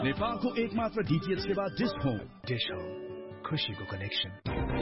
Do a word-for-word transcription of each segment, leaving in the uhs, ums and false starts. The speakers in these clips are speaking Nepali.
नेपालको एकमात्र डीटीएच सेवा डिश होम। डिश होम, खुशीको कनेक्सन।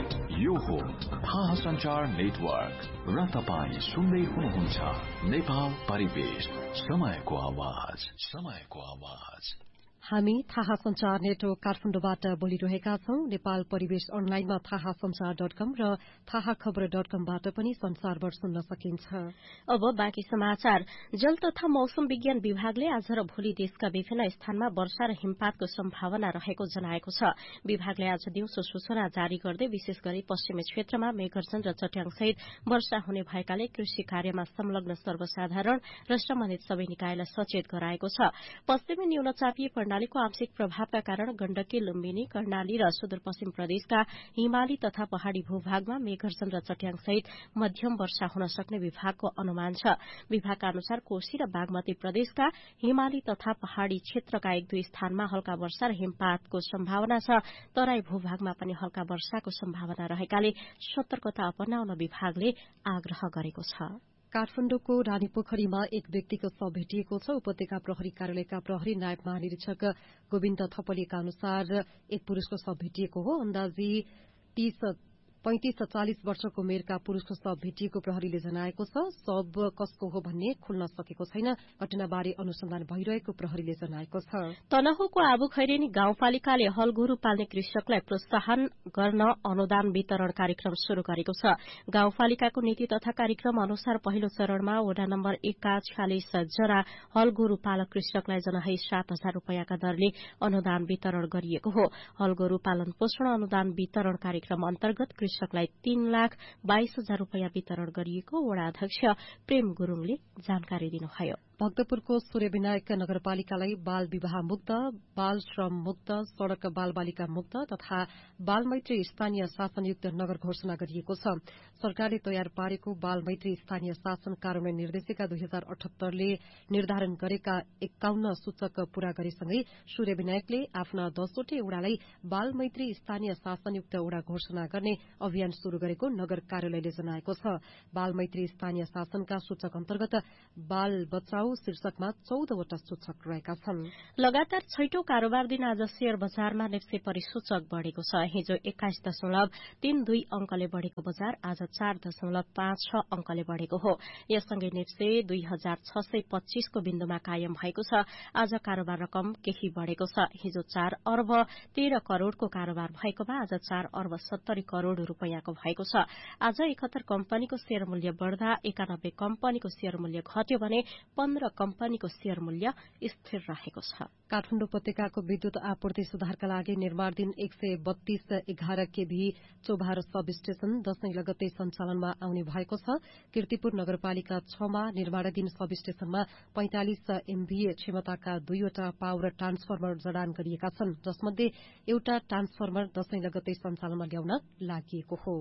यो हो थाहा सञ्चार नेटवर्क र तपाईँ सुन्दै हुनुहुन्छ नेपाल परिवेश, समयको आवाज, समयको आवाज। हामी थाहा संचार नेटवर्क काठमाडौँबाट बोलिरहेका छौं। नेपाल परिवेश अनलाइनमा थाहा संचार डट कम र थाहा खबर डट कमबाट पनि संसारभर सुन्न सकिन्छ। अब बाँकी समाचार। जल तथा मौसम विज्ञान विभागले आज र भोलि देशका विभिन्न स्थानमा वर्षा र हिमपातको सम्भावना रहेको जनाएको छ। विभागले आज दिउँसो सूचना जारी गर्दै विशेष गरी पश्चिमी क्षेत्रमा मेघर्जन र चट्याङसहित वर्षा हुने भएकाले कृषि कार्यमा संलग्न सर्वसाधारण र सम्बन्धित सबै निकायलाई सचेत गराएको छ। पश्चिमी न्यूनचापीय प्रणालीको आंशिक प्रभावका कारण गण्डकी, लुम्बिनी, कर्णाली र सुदूरपश्चिम प्रदेशका हिमाली तथा पहाड़ी भूभागमा मेघर्जन र चट्याङसहित मध्यम वर्षा हुन सक्ने विभागको अनुमान छ। विभागका अनुसार कोशी र बागमती प्रदेशका हिमाली तथा पहाड़ी क्षेत्रका एक दुई स्थानमा हल्का वर्षा र हिमपातको सम्भावना छ। तराई भूभागमा पनि हल्का वर्षाको सम्भावना रहेकाले सतर्कता अपनाउन विभागले आग्रह गरेको छ। काठमाडौँको रानीपोखरीमा एक व्यक्तिको शव भेटिएको छ। उपत्यका प्रहरी कार्यालयका प्रहरी नायब महानिरीक्षक गोविन्द थपलियाका अनुसार एक पुरूषको शव भेटिएको हो। अन्दाजी तीस पैंतिस चालिस वर्षको उमेरका पुरूषको शव भेटिएको प्रहरीले जनाएको छ। शव कसको हो भन्ने खुल्न सकेको छैन। घटनाबारे अनुसन्धान भइरहेको प्रहरीले जनाएको छ। तनहुँको आबुखैरेनी गाउँपालिकाले हलगोरु पाल्ने कृषकलाई प्रोत्साहन गर्न अनुदान वितरण कार्यक्रम शुरू गरेको छ। गाउँपालिकाको नीति तथा कार्यक्रम अनुसार पहिलो चरणमा वडा नम्बर एकका छयालिस जना हलगोरु पालक कृषकलाई जनहै सात हजार रूपियाँका दरले अनुदान वितरण गरिएको हो। हलगोरु पालन पोषण अनुदान वितरण कार्यक्रम अन्तर्गत कृषकलाई तीन लाख बाइस हजार रूपियाँ वितरण गरिएको वडा अध्यक्ष प्रेम गुरूङले जानकारी दिनुभयो। भक्तपुरको सूर्यविनायक नगरपालिकालाई बाल विवाह मुक्त, बाल श्रम मुक्त, सड़क बाल बालिका मुक्त तथा बाल मैत्री स्थानीय शासनयुक्त नगर घोषणा गरिएको छ। सरकारले तयार पारेको बाल मैत्री स्थानीय शासन कार्यान्वयन निर्देशिका दुई हजार अठहत्तरले निर्धारण गरेका एकाउन्न सूचक पूरा गरेसँगै सूर्यविनायकले आफ्ना दसवटै वडालाई बाल मैत्री स्थानीय शासनयुक्त वडा घोषणा गर्ने अभियान शुरू गरेको नगर कार्यालयले जनाएको छ। बाल मैत्री स्थानीय शासनका सूचक अन्तर्गत बाल बचाउ शीर्षकमा चौधवटा सूचक रहेका छन्। लगातार छैटौं कारोबार दिन आज शेयर बजारमा नेप्से परिसूचक बढ़ेको छ। हिजो एक्काइस दशमलव तीन दुई अंकले बढ़ेको बजार आज चार दशमलव पाँच छ अंकले बढ़ेको हो। यससँगै नेप्से दुई हजार छ सय पच्चीसको बिन्दुमा कायम भएको छ। आज कारोबार रकम केही बढ़ेको छ। हिजो चार अर्ब तेह्र करोड़को कारोबार भएकोमा आज चार अर्ब सत्तरी करोड़ रूपियाँको भएको छ। आज एकहत्तर कम्पनीको शेयर मूल्य बढ़दा एकानब्बे कम्पनीको शेयर मूल्य घट्यो भने पन्ध्र कम्पनीको शेयर मूल्य स्थिर रहेको छ। काठमाडौँ उपत्यकाको विद्युत आपूर्ति सुधारका लागि निर्माणाधीन एक सय बत्तीस एघार केभी चौभार सब स्टेशन दशैं लगत्तै सञ्चालनमा आउने भएको छ। कीर्तिपुर नगरपालिका छमा निर्माणाधीन सब स्टेशनमा पैंतालिस एमभीए क्षमताका दुईवटा पावर ट्रान्सफर्मर जडान गरिएका छन्, जसमध्ये एउटा ट्रान्सफर्मर दशैं लगत्तै सञ्चालनमा ल्याउन लागि हो।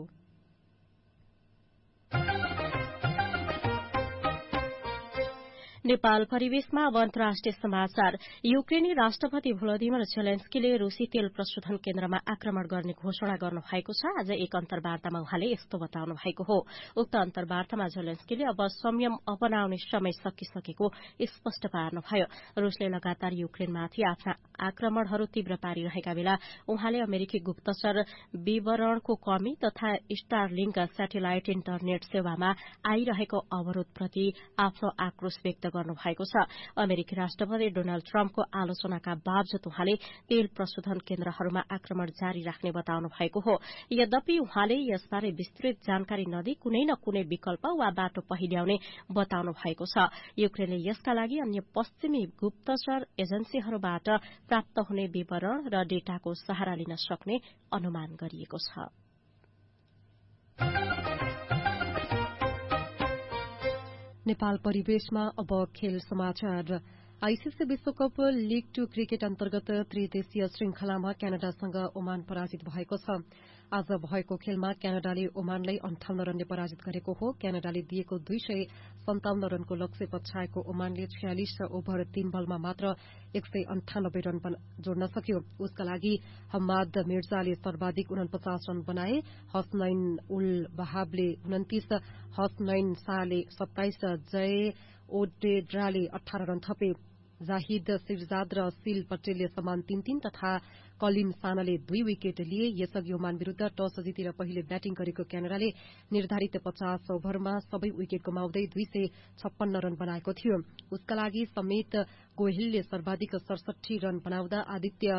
नेपाल परिवेशमा अब अन्तर्राष्ट्रिय समाचार। युक्रेनी राष्ट्रपति भ्लोदिमिर जेलेन्स्कीले रूसी तेल प्रशोधन केन्द्रमा आक्रमण गर्ने घोषणा गर्नु भएको छ। आज एक अन्तर्वार्तामा उहाँले यस्तो बताउनु भएको हो। उक्त अन्तर्वार्तामा जेलेन्स्कीले अब संयम अपनाउने समय सकिसकेको स्पष्ट पार्नुभयो। रूसले लगातार युक्रेनमाथि आफ्ना आक्रमणहरू तीव्र पारिरहेका बेला उहाँले अमेरिकी गुप्तचर विवरणको कमी तथा स्टारलिंक स्याटेलाइट इन्टरनेट सेवामा आइरहेको अवरोधप्रति आफ्नो आक्रोश व्यक्त गर्नुभएको छ। अमेरिकी राष्ट्रपति डोनाल्ड ट्रम्पको आलोचनाका बावजुद उहाँले तेल प्रशोधन केन्द्रहरूमा आक्रमण जारी राख्ने बताउनु भएको हो। यद्यपि उहाँले यसबारे विस्तृत जानकारी नदिई कुनै न कुनै विकल्प वा बाटो पहिल्याउने बताउनु भएको छ। युक्रेनले यसका लागि अन्य पश्चिमी गुप्तचर एजेन्सीहरूबाट प्राप्त हुने विवरण र डेटाको सहारा लिन सक्ने अनुमान गरिएको छ। नेपाल परिवेशमा अब खेल समाचार। आईसीसी विश्वकप लीग टू क्रिकेट अन्तर्गत त्रिदेशीय श्रृंखलामा क्यानाडासँग ओमान पराजित भएको छ। आज भएको खेलमा क्यानाडाले ओमानलाई अन्ठाउन्न रनले पराजित गरेको हो। क्यानाडाले दिएको दुई सय सन्ताउन्न रनको लक्ष्य पछ्याएको ओमानले छयालिस ओभर तीन बलमा मात्र एक सय अन्ठानब्बे रन जोड्न सक्यो। उसका लागि हम्माद मिर्जाले सर्वाधिक उनपचास रन बनाए। हसनैन उल वहाबले उन्तिस, हसनैन शाहले सत्ताइस, जय ओडेड्राले अठार रन थपे। जाहिद सिरजाद र सिल पटेलले समान तीन तीन तथा कलिम सानाले दुई विकेट लिए। यसअघि ओमान विरूद्ध टस जितेर पहिले ब्याटिङ गरेको क्यानाडाले निर्धारित पचास ओभरमा सबै विकेट गुमाउँदै दुई सय छप्पन्न रन बनाएको थियो। उसका लागि समेत गोहिलले सर्वाधिक सडसठी रन बनाउँदा आदित्य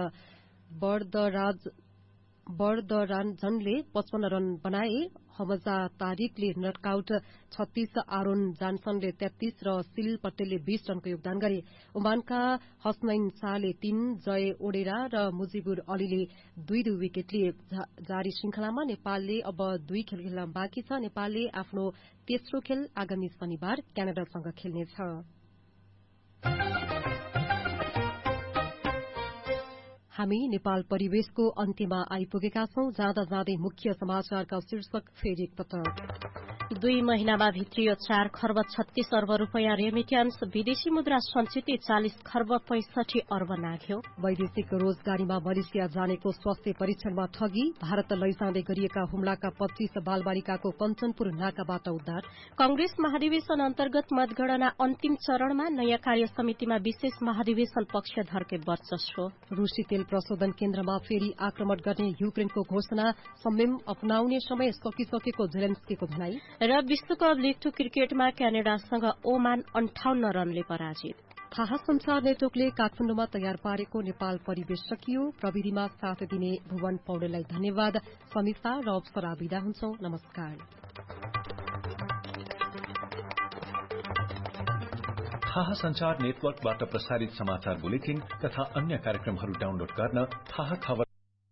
बर्दराजनले पचपन्न रन बनाए। हमजा तारिकले नटआउट छत्तीस, आरोन जानसनले तेत्तीस र सिल पटेलले बीस रनको योगदान गरे। ओमानका हसनैन शाहले तीन, जय ओडेरा र मुजिबुर अलीले दुई दुई विकेट लिए। जारी श्रृंखलामा नेपालले अब दुई खेल खेल्न बाँकी छ। नेपालले आफ्नो तेस्रो खेल आगामी शनिबार क्यानाडासँग खेल्नेछ। हामी नेपाल परिवेशको अन्त्यमा आइपुगेका छौं। जाँदा जाँदै मुख्य समाचारका शीर्षक फेरि एकपटक। दुई महिनामा भित्रियो चार खर्ब छत्तीस अर्ब रूपियाँ रेमिट्यान्स। विदेशी मुद्रा संचित चालिस खर्ब पैंसठी अर्ब नाघ्यो। वैदेशिक रोजगारीमा मलेसिया जानेको स्वास्थ्य परीक्षणमा ठगी। भारत लैजाँदै गरिएका हुम्लाका पच्चीस बालबालिकाको कञ्चनपुर नाकाबाट उद्धार। कंग्रेस महाधिवेशन अन्तर्गत मतगणना अन्तिम चरणमा। नयाँ कार्य समितिमा विशेष महाधिवेशन पक्षधरकै वर्चस्व। रूसी तेल प्रशोधन केन्द्रमा फेरि आक्रमण गर्ने युक्रेनको घोषणा। संयम अपनाउने समय सकिसकेको जेलेन्स्कीको भनाई। र विश्वकप लीग टू क्रिकेटमा क्यानाडासँग ओमान अन्ठाउन्न रनले पराजित। थाहा संचार नेटवर्कले काठमाडौँमा तयार पारेको नेपाल परिवेश सकियो। प्रविधिमा साथ दिने भुवन पौडेललाई धन्यवाद। समीक्षा र अप्सरा बिदा हुन्छौं। नमस्कार। थाहा संचार नेटवर्कबाट प्रसारित समाचार बुलेटिन तथा अन्य कार्यक्रमहरू डाउनलोड गर्न थाहा खबर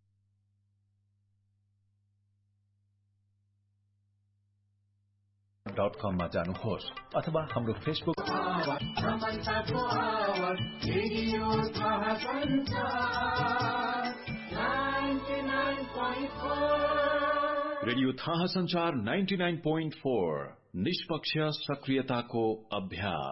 डट कममा जानुहोस् अथवा हाम्रो फेसबुक रेडियो थाहा संचार नाइन्टी नाइन पोइन्ट फोर निष्पक्ष सक्रियताको अभ्यास।